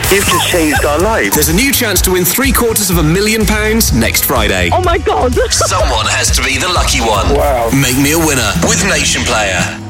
You've just changed our lives. There's a new chance to win £750,000 next Friday. Oh my God. Someone has to be the lucky one. Wow. Make me a winner with Nation Player.